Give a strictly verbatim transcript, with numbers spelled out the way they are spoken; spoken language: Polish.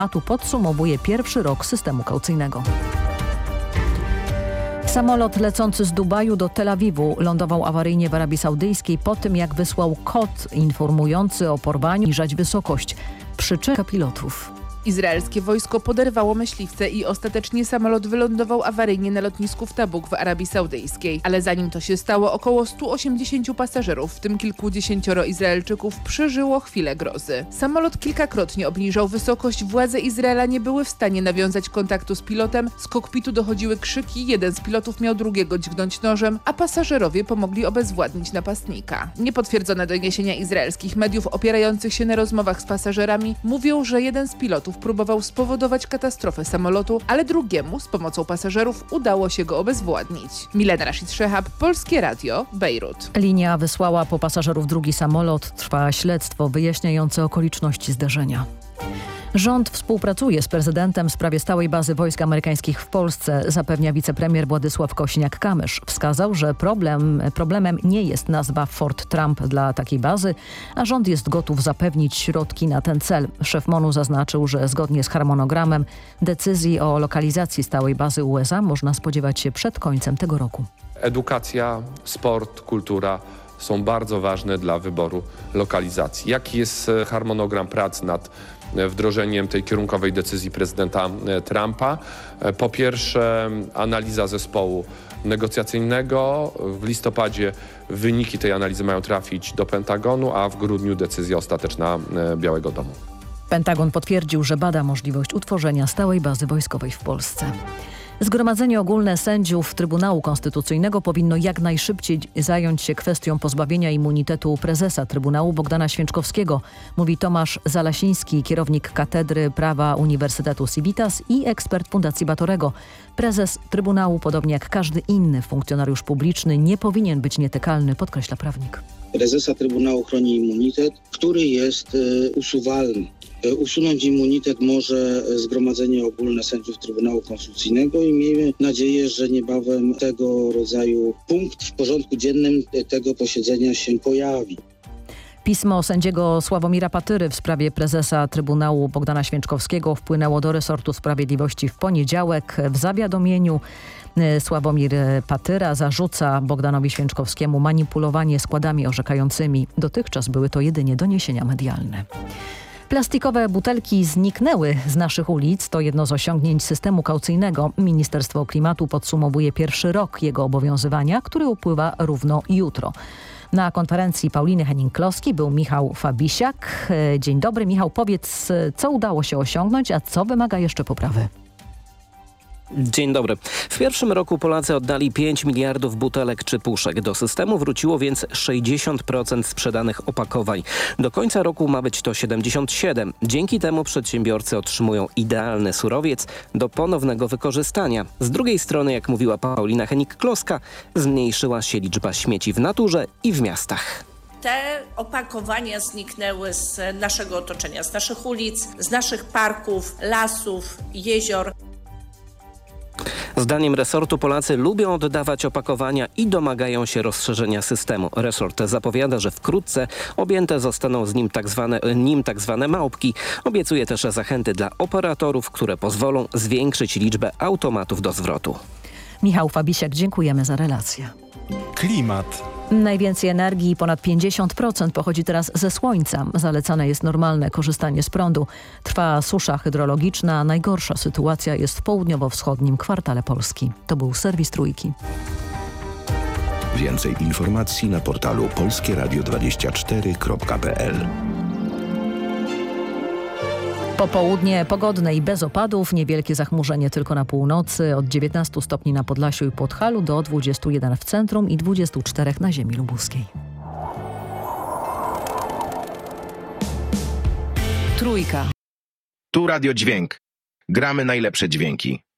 tu podsumowuje pierwszy rok systemu kaucyjnego. Samolot lecący z Dubaju do Tel Awiwu lądował awaryjnie w Arabii Saudyjskiej po tym, jak wysłał kod informujący o porwaniu i wysokość. Przyczyna pilotów. Izraelskie wojsko poderwało myśliwce i ostatecznie samolot wylądował awaryjnie na lotnisku w Tabuk w Arabii Saudyjskiej. Ale zanim to się stało, około stu osiemdziesięciu pasażerów, w tym kilkudziesięcioro Izraelczyków, przeżyło chwilę grozy. Samolot kilkakrotnie obniżał wysokość, władze Izraela nie były w stanie nawiązać kontaktu z pilotem, z kokpitu dochodziły krzyki, jeden z pilotów miał drugiego dźgnąć nożem, a pasażerowie pomogli obezwładnić napastnika. Niepotwierdzone doniesienia izraelskich mediów opierających się na rozmowach z pasażerami mówią, że jeden z pilotów próbował spowodować katastrofę samolotu, ale drugiemu z pomocą pasażerów udało się go obezwładnić. Milena Rashid Szehab, Polskie Radio, Bejrut. Linia wysłała po pasażerów drugi samolot. Trwa śledztwo wyjaśniające okoliczności zdarzenia. Rząd współpracuje z prezydentem w sprawie stałej bazy wojsk amerykańskich w Polsce, zapewnia wicepremier Władysław Kośniak-Kamysz. Wskazał, że problem, problemem nie jest nazwa Fort Trump dla takiej bazy, a rząd jest gotów zapewnić środki na ten cel. Szef MONU zaznaczył, że zgodnie z harmonogramem decyzji o lokalizacji stałej bazy U S A można spodziewać się przed końcem tego roku. Edukacja, sport, kultura są bardzo ważne dla wyboru lokalizacji. Jaki jest harmonogram prac nad wdrożeniem tej kierunkowej decyzji prezydenta Trumpa? Po pierwsze, analiza zespołu negocjacyjnego. W listopadzie wyniki tej analizy mają trafić do Pentagonu, a w grudniu decyzja ostateczna Białego Domu. Pentagon potwierdził, że bada możliwość utworzenia stałej bazy wojskowej w Polsce. Zgromadzenie Ogólne Sędziów Trybunału Konstytucyjnego powinno jak najszybciej zająć się kwestią pozbawienia immunitetu prezesa Trybunału Bogdana Święczkowskiego, mówi Tomasz Zalasiński, kierownik Katedry Prawa Uniwersytetu Civitas i ekspert Fundacji Batorego. Prezes Trybunału, podobnie jak każdy inny funkcjonariusz publiczny, nie powinien być nietykalny, podkreśla prawnik. Prezesa Trybunału chroni immunitet, który jest y, usuwalny. Usunąć immunitet może Zgromadzenie Ogólne Sędziów Trybunału Konstytucyjnego i miejmy nadzieję, że niebawem tego rodzaju punkt w porządku dziennym tego posiedzenia się pojawi. Pismo sędziego Sławomira Patyry w sprawie prezesa Trybunału Bogdana Święczkowskiego wpłynęło do resortu sprawiedliwości w poniedziałek. W zawiadomieniu Sławomir Patyra zarzuca Bogdanowi Święczkowskiemu manipulowanie składami orzekającymi. Dotychczas były to jedynie doniesienia medialne. Plastikowe butelki zniknęły z naszych ulic. To jedno z osiągnięć systemu kaucyjnego. Ministerstwo Klimatu podsumowuje pierwszy rok jego obowiązywania, który upływa równo jutro. Na konferencji Pauliny Henning-Kloski był Michał Fabisiak. Dzień dobry. Michał, powiedz, co udało się osiągnąć, a co wymaga jeszcze poprawy? Dzień dobry. W pierwszym roku Polacy oddali pięć miliardów butelek czy puszek. Do systemu wróciło więc sześćdziesiąt procent sprzedanych opakowań. Do końca roku ma być to siedemdziesiąt siedem procent. Dzięki temu przedsiębiorcy otrzymują idealny surowiec do ponownego wykorzystania. Z drugiej strony, jak mówiła Paulina Henning-Kloska, zmniejszyła się liczba śmieci w naturze i w miastach. Te opakowania zniknęły z naszego otoczenia, z naszych ulic, z naszych parków, lasów, jezior. Zdaniem resortu Polacy lubią oddawać opakowania i domagają się rozszerzenia systemu. Resort zapowiada, że wkrótce objęte zostaną z nim tak zwane, nim tak zwane małpki. Obiecuje też zachęty dla operatorów, które pozwolą zwiększyć liczbę automatów do zwrotu. Michał Fabisiak, dziękujemy za relację. Klimat. Najwięcej energii, ponad pięćdziesiąt procent, pochodzi teraz ze słońca. Zalecane jest normalne korzystanie z prądu. Trwa susza hydrologiczna. Najgorsza sytuacja jest w południowo-wschodnim kwartale Polski. To był serwis Trójki. Więcej informacji na portalu polskie radio dwadzieścia cztery kropka p l. Popołudnie pogodne i bez opadów, niewielkie zachmurzenie tylko na północy, od dziewiętnastu stopni na Podlasiu i Podhalu do dwudziestu jeden w centrum i dwudziestu czterech na ziemi lubuskiej. Trójka. Tu Radio Dźwięk. Gramy najlepsze dźwięki.